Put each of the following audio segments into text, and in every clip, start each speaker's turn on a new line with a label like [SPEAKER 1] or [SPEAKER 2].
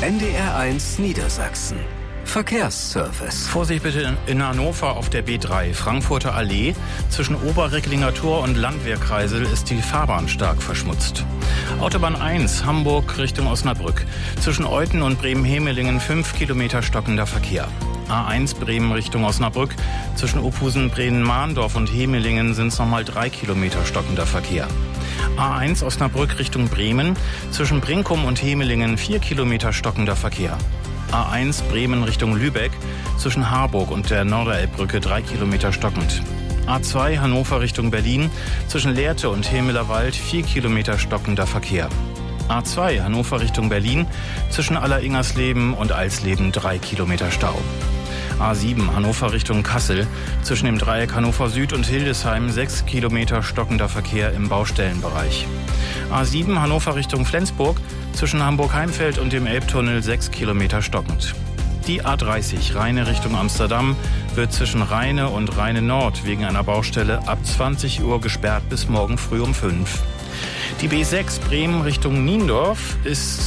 [SPEAKER 1] NDR1 Niedersachsen. Verkehrsservice.
[SPEAKER 2] Vorsicht bitte in Hannover auf der B3, Frankfurter Allee. Zwischen Oberrecklinger Tor und Landwehrkreisel ist die Fahrbahn stark verschmutzt. Autobahn 1, Hamburg Richtung Osnabrück. Zwischen Euthen und Bremen-Hemelingen 5 Kilometer stockender Verkehr. A1 Bremen Richtung Osnabrück. Zwischen Ophusen, Bremen-Mahndorf und Hemelingen sind es nochmal 3 Kilometer stockender Verkehr. A1 Osnabrück Richtung Bremen. Zwischen Brinkum und Hemelingen 4 Kilometer stockender Verkehr. A1 Bremen Richtung Lübeck, zwischen Harburg und der Norderelbbrücke 3 Kilometer stockend. A2 Hannover Richtung Berlin, zwischen Lehrte und Hemelerwald 4 Kilometer stockender Verkehr. A2 Hannover Richtung Berlin, zwischen Alleringersleben und Alsleben 3 Kilometer Stau. A7 Hannover Richtung Kassel, zwischen dem Dreieck Hannover Süd und Hildesheim 6 Kilometer stockender Verkehr im Baustellenbereich. A7 Hannover Richtung Flensburg, zwischen Hamburg-Heimfeld und dem Elbtunnel 6 Kilometer stockend. Die A30 Rheine Richtung Amsterdam wird zwischen Rheine und Rheine Nord wegen einer Baustelle ab 20 Uhr gesperrt bis morgen früh um 5. Die B6 Bremen Richtung Nienburg ist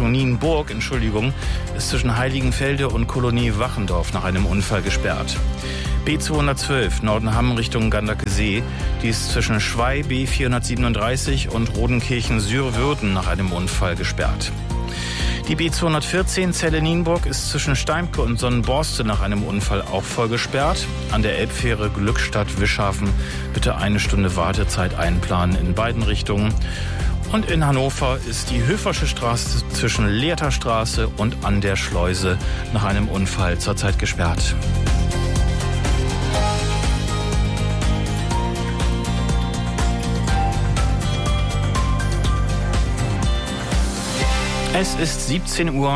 [SPEAKER 2] zwischen Heiligenfelde und Kolonie Wachendorf nach einem Unfall gesperrt. B212 Nordenham Richtung Gandakesee, die ist zwischen Schwey B437 und Rodenkirchen-Sürwürden nach einem Unfall gesperrt. Die B214 Celle-Nienburg ist zwischen Steimke und Sonnenborste nach einem Unfall auch voll gesperrt. An der Elbfähre Glückstadt-Wischhafen bitte 1 Stunde Wartezeit einplanen in beiden Richtungen. Und in Hannover ist die Höfersche Straße zwischen Lehrter Straße und an der Schleuse nach einem Unfall zurzeit gesperrt. Es ist 17 Uhr.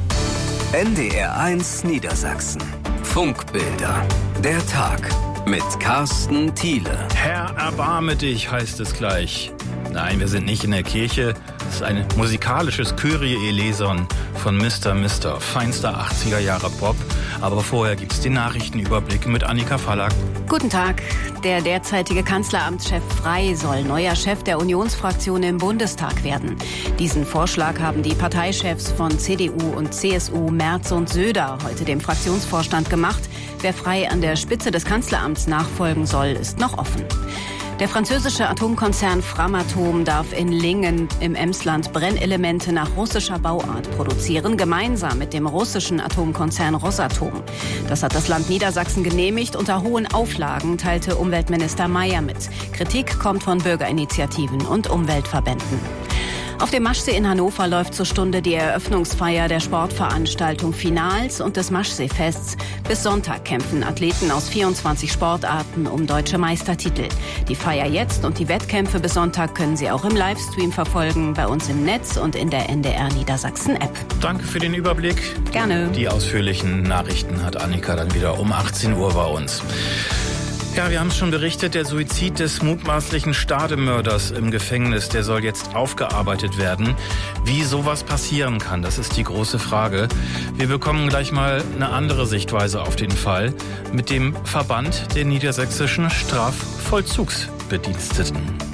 [SPEAKER 1] NDR1 Niedersachsen. Funkbilder. Der Tag mit Carsten Thiele.
[SPEAKER 2] Herr, erbarme dich, heißt es gleich. Nein, wir sind nicht in der Kirche. Es ist ein musikalisches Kyrie-Eleison von Mr. Feinster 80er Jahre Pop. Aber vorher gibt's den Nachrichtenüberblick mit Annika Fallack.
[SPEAKER 3] Guten Tag. Der derzeitige Kanzleramtschef Frey soll neuer Chef der Unionsfraktion im Bundestag werden. Diesen Vorschlag haben die Parteichefs von CDU und CSU Merz und Söder heute dem Fraktionsvorstand gemacht. Wer Frey an der Spitze des Kanzleramts nachfolgen soll, ist noch offen. Der französische Atomkonzern Framatome darf in Lingen im Emsland Brennelemente nach russischer Bauart produzieren, gemeinsam mit dem russischen Atomkonzern Rosatom. Das hat das Land Niedersachsen genehmigt unter hohen Auflagen, teilte Umweltminister Mayer mit. Kritik kommt von Bürgerinitiativen und Umweltverbänden. Auf dem Maschsee in Hannover läuft zur Stunde die Eröffnungsfeier der Sportveranstaltung Finals und des Maschseefests. Bis Sonntag kämpfen Athleten aus 24 Sportarten um deutsche Meistertitel. Die Feier jetzt und die Wettkämpfe bis Sonntag können Sie auch im Livestream verfolgen, bei uns im Netz und in der NDR Niedersachsen App.
[SPEAKER 2] Danke für den Überblick.
[SPEAKER 3] Gerne.
[SPEAKER 2] Die ausführlichen Nachrichten hat Annika dann wieder um 18 Uhr bei uns. Ja, wir haben es schon berichtet, der Suizid des mutmaßlichen Stademörders im Gefängnis, der soll jetzt aufgearbeitet werden. Wie sowas passieren kann, das ist die große Frage. Wir bekommen gleich mal eine andere Sichtweise auf den Fall mit dem Verband der niedersächsischen Strafvollzugsbediensteten.